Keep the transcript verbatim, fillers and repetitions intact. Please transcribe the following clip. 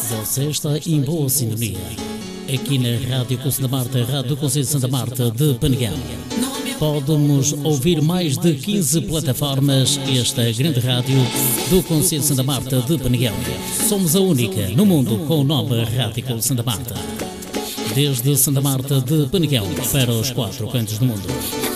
Você está em boa sintonia. Aqui na Rádio Conselho Santa Marta, Rádio Conselho Santa Marta de Penegal. Pode-nos ouvir mais de quinze plataformas. Esta grande rádio do Conselho Santa Marta de Penegal. Somos a única no mundo com o nome Rádio Conselho Santa Marta. Desde Santa Marta de Penegal para os quatro cantos do mundo.